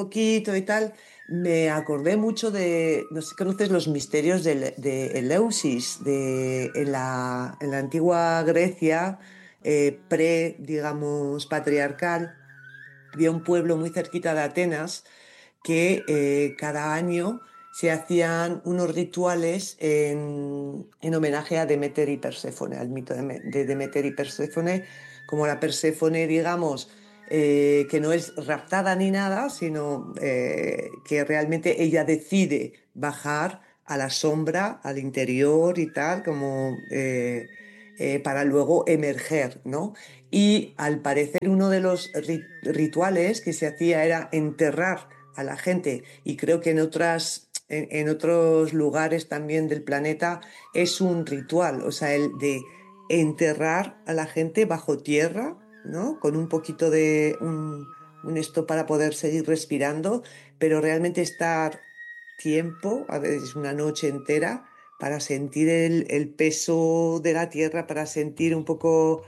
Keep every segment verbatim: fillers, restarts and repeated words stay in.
poquito y tal, me acordé mucho de, no sé si conoces los misterios de, de Eleusis, de, en la, en la antigua Grecia, eh, pre, digamos, patriarcal, había un pueblo muy cerquita de Atenas que eh, cada año se hacían unos rituales en, en homenaje a Demeter y Perséfone, al mito de, Me- de Demeter y Perséfone, como la Perséfone, digamos, eh, que no es raptada ni nada, sino eh, que realmente ella decide bajar a la sombra, al interior y tal, como eh, eh, para luego emerger, ¿no? Y al parecer uno de los ri- rituales que se hacía era enterrar a la gente, y creo que en otras, en, en otros lugares también del planeta es un ritual, o sea, el de enterrar a la gente bajo tierra, ¿no? Con un poquito de un, un esto para poder seguir respirando, pero realmente estar tiempo, a veces una noche entera, para sentir el, el peso de la tierra, para sentir un poco,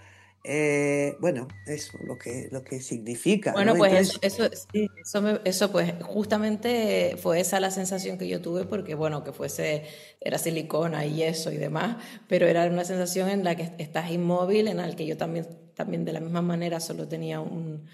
eh, bueno, eso, lo que, lo que significa, ¿no? Bueno, pues eso, Entonces, eso, sí, eso, me- eso pues justamente fue esa la sensación que yo tuve porque bueno, que fuese, era silicona y eso y demás, pero era una sensación en la que estás inmóvil, en la que yo también, también de la misma manera solo tenía un,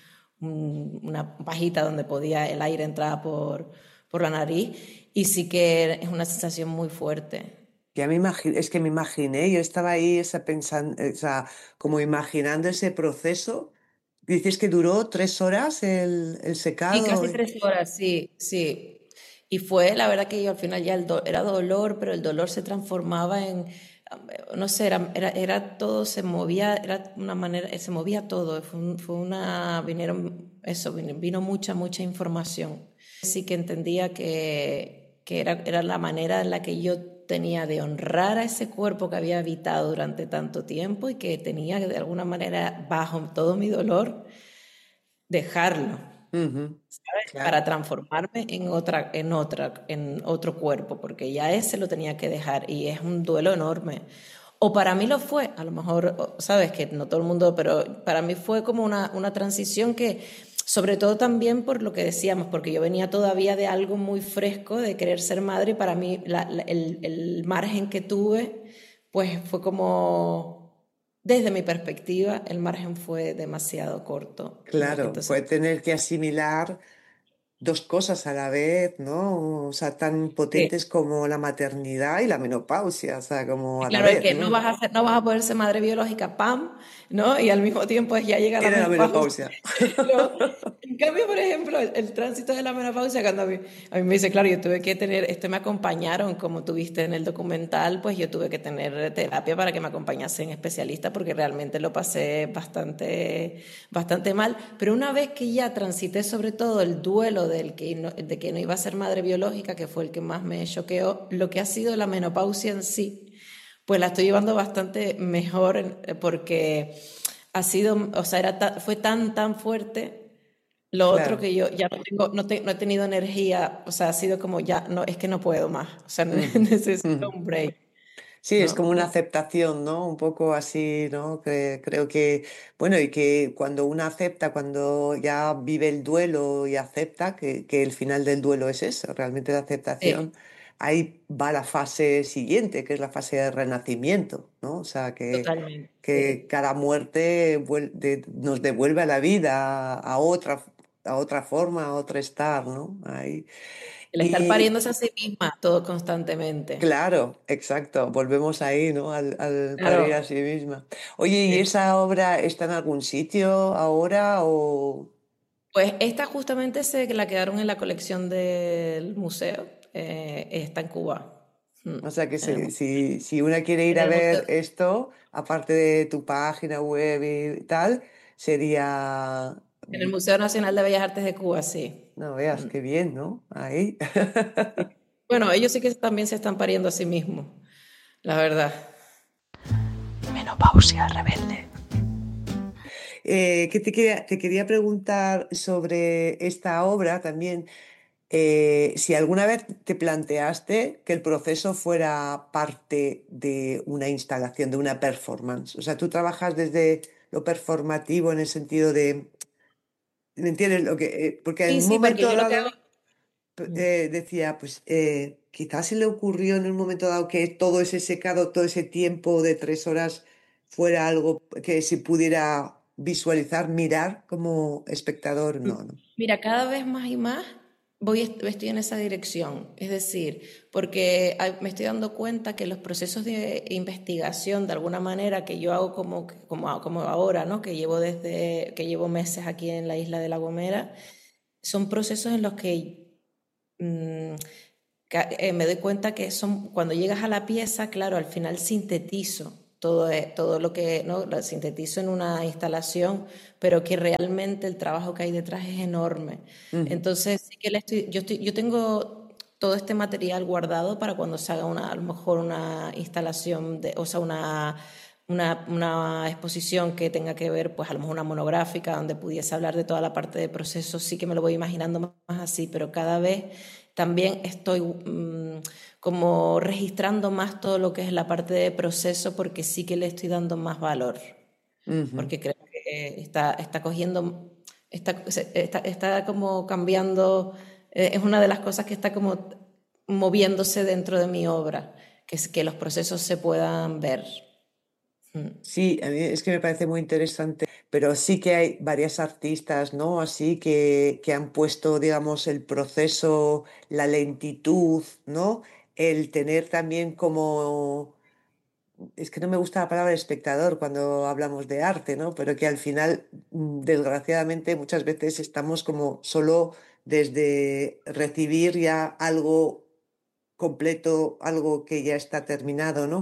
un- una pajita donde podía el aire entrar por, por la nariz y sí que es una sensación muy fuerte. ya me imagi- es que me imaginé, yo estaba ahí esa pensando, o sea, como imaginando ese proceso. Dices que duró tres horas el, el Sí, secado. casi eh. tres horas, sí, sí. Y fue, la verdad que yo al final ya el do- era dolor, pero el dolor se transformaba en, no sé, era, era, era todo, se movía, era una manera, se movía todo. Fue, un- fue una, vinieron, eso, vino, vino mucha, mucha información. Sí que entendía que, que era, era la manera en la que yo tenía de honrar a ese cuerpo que había habitado durante tanto tiempo y que tenía que de alguna manera, bajo todo mi dolor, dejarlo. Ujú, ¿Sabes? Para claro. transformarme en otra, en otra, en otro cuerpo, porque ya ese lo tenía que dejar y es un duelo enorme. O para mí lo fue, a lo mejor, o- sabes que no todo el mundo, pero para mí fue como una, una transición que, sobre todo también por lo que decíamos, porque yo venía todavía de algo muy fresco, de querer ser madre, y para mí la- la- el, el margen que tuve, pues fue como, desde mi perspectiva, el margen fue demasiado corto. Me- Claro, Entonces, fue tener que asimilar dos cosas a la vez, ¿no? O sea, tan sí. potentes como la maternidad y la menopausia, o sea, como Y a la claro, es vez, que no ¿no? vas a ser, no vas a poder ser madre biológica, pam, ¿no? Y al mismo tiempo ya llega la Era la menopausia. menopausia. Lo- en cambio, por ejemplo, el, el tránsito de la menopausia, cuando a mí, a mí me dice, claro, yo tuve que tener, esto me acompañaron, como tuviste en el documental, pues yo tuve que tener terapia para que me acompañasen especialistas, porque realmente lo pasé bastante, bastante mal. Pero una vez que ya transité sobre todo el duelo del que no- de que no iba a ser madre biológica, que fue el que más me choqueó, lo que ha sido la menopausia en sí pues la estoy llevando bastante mejor eh, porque ha sido, o sea, era ta- fue tan, tan fuerte. Lo otro Claro. que yo ya no tengo, no, te- no he tenido energía, o sea, ha sido como ya, no, es que no puedo más, o sea, Ujú, necesito ujú. un break, Sí, es como ¿no? una Y aceptación, ¿no? Un poco así, ¿no? Que creo que, bueno, y que cuando uno acepta, cuando ya vive el duelo y acepta que, que el final del duelo es eso, realmente la sí, aceptación, ahí va la fase siguiente, que es la fase de renacimiento, ¿no? O sea, que, totalmente, que sí. cada muerte vuel- de- nos devuelve a la vida, a otra, a otra forma, a otro estar, ¿no? Ahí. El estar pariéndose a sí misma todo constantemente. Claro, exacto. Volvemos ahí, ¿no? Al, al parir a Claro, sí misma. Oye, ¿y sí. esa obra está en algún sitio ahora o...? Pues esta justamente se la quedaron en la colección del museo, eh, está en Cuba, mm, O sea, que en el, si, mu- si, si una quiere ir en a el museo. ver esto, aparte de tu página web y tal, sería... En el Museo Nacional de Bellas Artes de Cuba, sí. No veas, Mm. qué bien, ¿no? Ahí. Bueno, ellos sí que también se están pariendo a sí mismos, la verdad. Menopausia rebelde. Eh, que te quería, te quería preguntar sobre esta obra también. Eh, si alguna vez te planteaste que el proceso fuera parte de una instalación, de una performance. O sea, tú trabajas desde lo performativo en el sentido de ¿Me entiendes? Lo que, eh, porque en Sí, un sí, porque momento yo lo que hago... dado eh, decía, pues eh, quizás se le ocurrió en un momento dado que todo ese secado, todo ese tiempo de tres horas fuera algo que se pudiera visualizar, mirar como espectador. No, no. Mira, cada vez más y más voy, est- estoy en esa dirección. Es decir, porque ah, me estoy dando cuenta que los procesos de investigación, de alguna manera, que yo hago como, como, como ahora, ¿no? Que llevo desde, que llevo meses aquí en la isla de La Gomera, son procesos en los que mm, ca- eh, me doy cuenta que son, cuando llegas a la pieza, claro, al final sintetizo todo, e- todo lo que, ¿no? Lo sintetizo en una instalación, pero que realmente el trabajo que hay detrás es enorme. Ujú. Entonces, sí que le estoy, yo estoy, yo tengo todo este material guardado para cuando se haga una, a lo mejor una instalación, de, o sea, una, una, una exposición que tenga que ver, pues a lo mejor una monográfica donde pudiese hablar de toda la parte de procesos, sí que me lo voy imaginando más así, pero cada vez también estoy mm, como registrando más todo lo que es la parte de proceso porque sí que le estoy dando más valor, Ujú. porque creo que está, está cogiendo, está, está, está como cambiando, eh, es una de las cosas que está como moviéndose dentro de mi obra, que es que los procesos se puedan ver. Mm. Sí, a mí es que me parece muy interesante, pero sí que hay varias artistas, ¿no? Así que, que han puesto, digamos, el proceso, la lentitud, ¿no? El tener también como, es que no me gusta la palabra espectador cuando hablamos de arte, ¿no? Pero que al final, mm, desgraciadamente, muchas veces estamos como solo desde recibir ya algo completo, algo que ya está terminado, ¿no?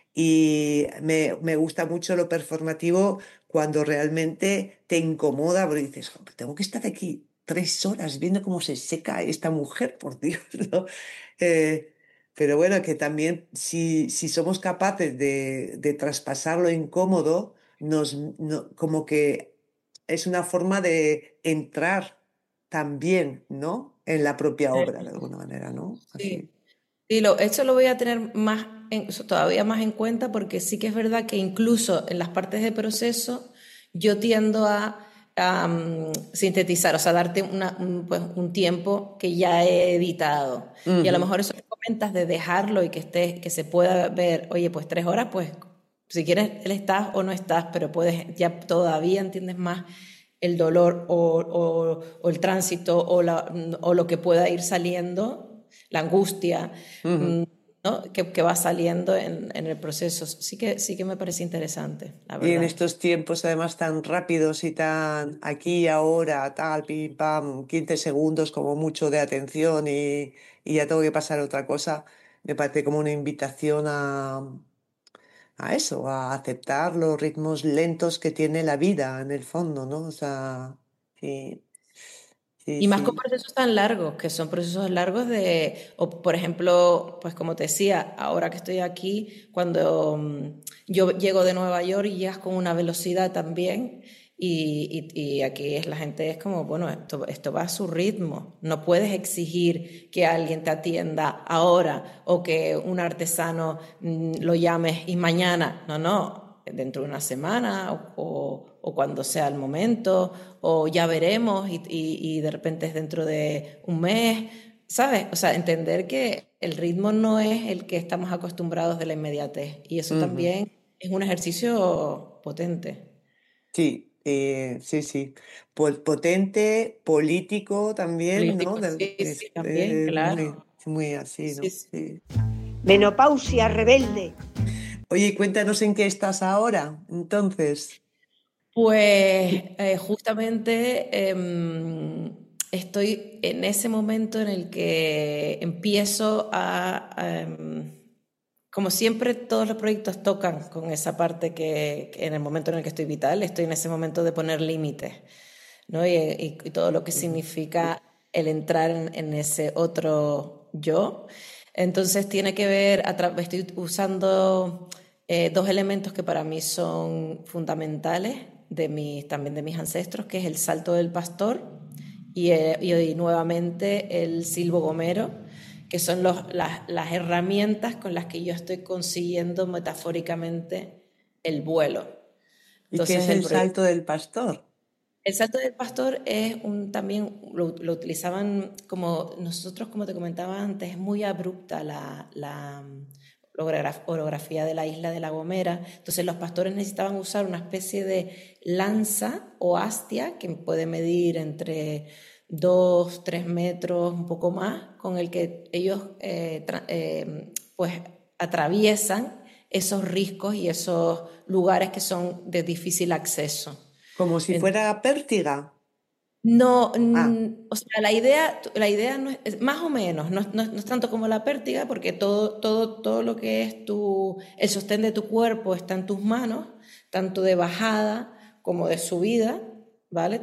Y me, me gusta mucho lo performativo cuando realmente te incomoda, porque dices, "Joder, tengo que estar aquí tres horas viendo cómo se seca esta mujer, por Dios", ¿no? Eh, pero bueno, que también si, si somos capaces de, de traspasar lo incómodo, nos, no- como que es una forma de entrar también, ¿no? En la propia obra, de alguna manera, ¿no? Sí. Así. Sí, lo, eso lo voy a tener más en- todavía más en cuenta porque sí que es verdad que incluso en las partes de proceso yo tiendo a, a, mm, sintetizar, o sea, darte una- un, pues, un tiempo que ya he editado. Y a lo Ujú, mejor eso que comentas de dejarlo y que esté, que se pueda ver, oye, pues tres horas, pues si quieres, él estás o no estás, pero puedes, ya todavía entiendes más el dolor o, o- o el tránsito o, la- o lo que pueda ir saliendo, la angustia, ujú. mm, ¿no? que, que va saliendo en, en el proceso. Sí que, sí que me parece interesante, la Y en verdad. estos tiempos además tan rápidos y tan aquí y ahora, tal, pim, pam, quince segundos como mucho de atención y, y ya tengo que pasar a otra cosa, me parece como una invitación a, a eso, a aceptar los ritmos lentos que tiene la vida en el fondo, ¿no? O sea, sí, sí, Y más con sí. procesos tan largos, que son procesos largos de, o por ejemplo, pues como te decía, ahora que estoy aquí, cuando mm, yo llego de Nueva York y llegas con una velocidad también, y, y- y aquí es, la gente es como, bueno, esto, esto va a su ritmo, no puedes exigir que alguien te atienda ahora o que un artesano mm, lo llames y mañana, no, no, dentro de una semana o, o- o cuando sea el momento, o ya veremos y, y- y de repente es dentro de un mes, ¿sabes? O sea, entender que el ritmo no es el que estamos acostumbrados de la inmediatez y eso Ujú. también es un ejercicio potente. Sí, eh, sí, sí. Po- potente, político también, ¿no? Político, Del- sí, Es, sí, también, eh, muy, claro. muy así, Sí, ¿no? sí. Sí. Menopausia rebelde. Oye, cuéntanos en qué estás ahora, entonces. Pues eh, justamente em, estoy en ese momento en el que empiezo a, a, em, como siempre todos los proyectos tocan con esa parte que, que en el momento en el que estoy vital, estoy en ese momento de poner límites, ¿no? Y, y- y todo lo que Ujú, significa el entrar en, en ese otro yo. Entonces tiene que ver, a tra- estoy usando eh, dos elementos que para mí son fundamentales de mis, también de mis ancestros, que es el salto del pastor y, eh, y, y nuevamente el silbo gomero, que son los, las, las herramientas con las que yo estoy consiguiendo metafóricamente el vuelo. ¿y qué Entonces es el el proyecto salto del pastor? El salto del pastor es un también, lo, lo utilizaban como nosotros, como te comentaba antes, es muy abrupta la, la orograf- orografía de la isla de La Gomera. Entonces los pastores necesitaban usar una especie de lanza o hastia que puede medir entre dos, tres metros, un poco más, con el que ellos eh, tra- eh, pues atraviesan esos riscos y esos lugares que son de difícil acceso. Como si fuera pértiga. No, Ah, mm, o sea, la idea, la idea no es, es más o menos, no, no- no es tanto como la pértiga, porque todo, todo, todo lo que es tu, el sostén de tu cuerpo está en tus manos, tanto de bajada como de subida, ¿vale?